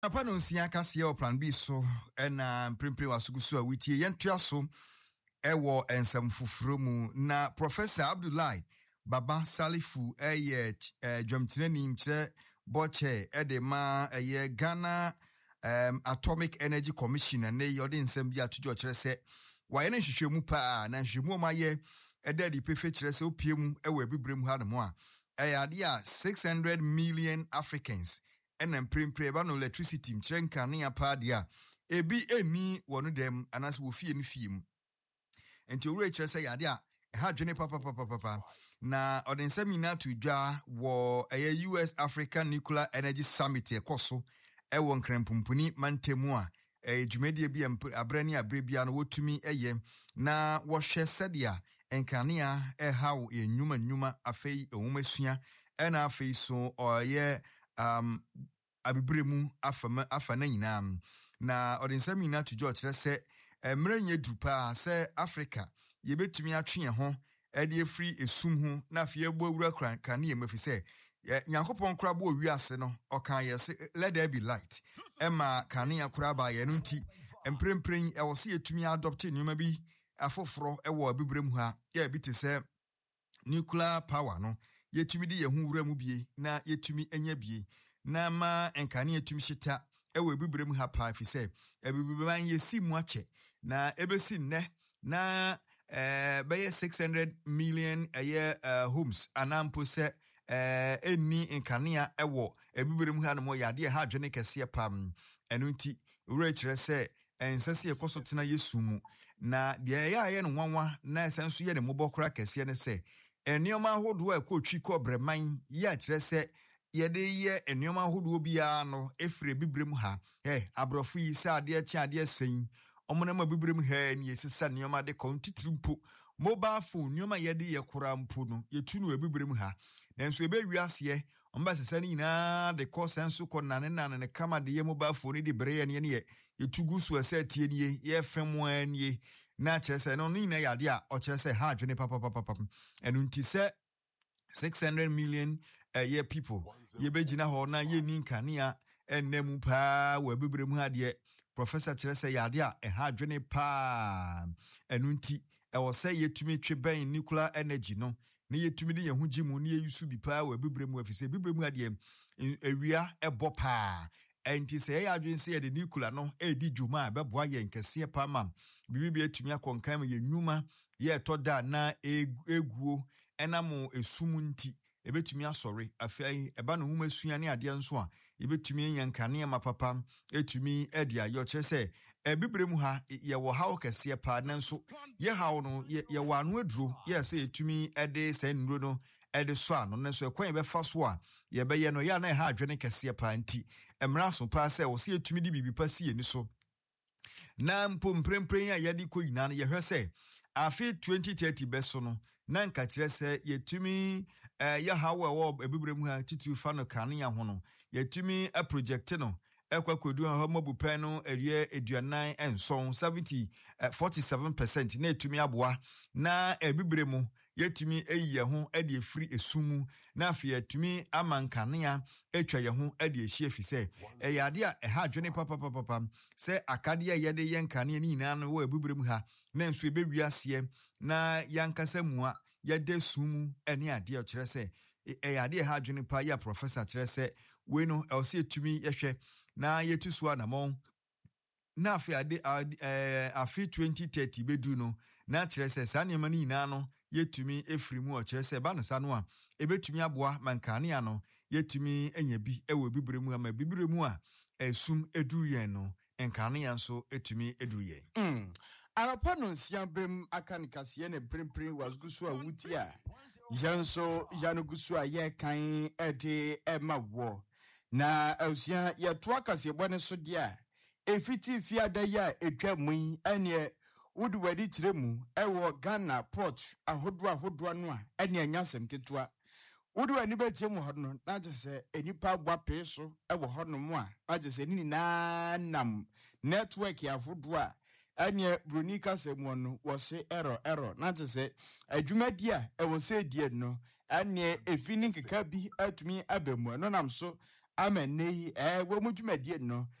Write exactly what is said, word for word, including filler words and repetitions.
Apa no nsia kase o plan B so na mprempre wasugusu a witie yentua so ewo ensem fufuro mu na Professor Abdullahi Baba Salifu eye dwamtenani mkire boche edema eye Ghana um, Atomic Energy Commission na yode nsem bi atojo kire se waye na hwehwemu pa na hwehwemu ma ye edadi pefe kire se opiemu ewo abibrem ha no a eye ade a six hundred million Africans ena mprempre ba no electricity mkire nkane pa dia ebi eni wonu dem anase wo fie ni fie enti owure kire se yade a ha dwene papa papa papa na odensami na to dwa wo eye U S African Nuclear Energy Summit ekoso ewo nkrempumpuni mantemu a eh dwumedie bi abrani abrebia no wotumi eye na wo hwe sedia enkanea ehaw enwuma nwuma afei ewumasua ena afei so oye um abibremu afama afana nyina na odensami na to dwa kire se emrenye dupa se Africa yebetumi atwe ho ede free esum ho na afie egbo awura kran kanea mafise Yankopon kra bo wiase no okan yes let there be light ema kanea kra ba ye no nti emprempren e wo se yetumi adopt nyuma bi afoforo e wo abibrem ha ya bi te se nuclear power no yetumi di ye hu wura mu bie na yetumi enya bie na ma enkanea yetumi hita e wo abibrem ha pa fi se abibrem yesi mu ache na ebesi nne na eh by six hundred million a year uh, homes anampo se eh eni enkanea ewo ebiberem ha no mo yade ha dwene kese pam enu nti ure kire se ensase ekoso tena Yesu mu na de ya ye no nwanwa na esenso ye ne mobokora kese ne se enioma hodo akotwi ko breman ya kire se yede ye enioma hodo bia no efre biberem ha eh abrofo yi se ade chi ade sen omona ma bibrem ha ni yesisa nioma de kontitrimpo mobile phone nioma yede ye kora mpo no yetunu abibrem ha nanso ebe wiase omba sesa ni na de course enso ko nane nane ne kama de ye mobile phone de breye ne ye yetugu so ase tie nie ye fem anie na kyerese no ni na yade a o kyerese ha adwene papa papa enu nti se six hundred million uh, year people ye begina ho na ye ni nkanea enemu pa wa bibrem ha de Professor Chirese yade a eha adwene pa enu nti e wo se yetumi tweben nuclear energy no na yetumi de yehu gimu na yesu bi pa wa bibrem afise bibrem ade ewia ebo pa enti se ya adwen se ye de nuclear no e di djuma beboa ye nkese pa mam bibi etumi akonkan ye nnuma ye toda na eguo enamo esum nti ebetumi asori afei eba no huma suane ade nso a ebetumi yankane mapapa etumi ede ayo kire se ebibremu ha ye wo hawo kese pa nanso ye hawo no ye wanu aduro ye se etumi ede se nuro no ede so ano nanso ekwan be fa so a ye be ye no ya na ha adwene kese pa nti emra so pa se wo se etumi di bibi pa si eni so na mpo mprempren ya yadi ko yina ye hwe se afi twenty thirty beso no na nka kire se yetumi eh ya hawo ewo ebibrem ha titu fa no kanea ho no yetumi a project no ekwa kodu ho mabupen no erie aduanan enson seventy forty-seven percent na etumi aboa na ebibrem yetumi eyi ye ho e de free esumu na afi yetumi amankanea etwa ye ho e de ehie fi se e yade a eha adwene papa papa se akade ye yede yenkanea ni nyina no wo ebibrem ha na nso ebe wiase na yankasa mua yede sumu ene ade o kire se e yade ha adwene pa ya Professor kire se we no e o se etumi yehwe na yetu so anamon na afi ade eh afi twenty thirty bedu no na kire se sa ne mani nyina no yetumi efrimu o kire se ba no sa no a ebetumi aboa mankane ano yetumi enya bi ewo bibremu ama bibremu a esum edu yen no enkane yanso etumi edu yen mm arapa no nsia bem akanikase ne prempren wasgusu a wuti a yanso yanugusu a ye kan ede emawo na ausia yeto akase bone so de a efiti fiada ya etwa mu ene wudi wadi tiremu ewo Ghana port ahodo ahodo no a ene anyasem ketua wudi wani betie mu hono na jese enipa gwape so ewo hono mu a ajese ni na nam network ya ahodo a ene bronika semu no wo se error error na jese adwumadi a ewo se die no ene efini nkeka bi atumi abemu no nam so ama ne eh wo mu dwumadie no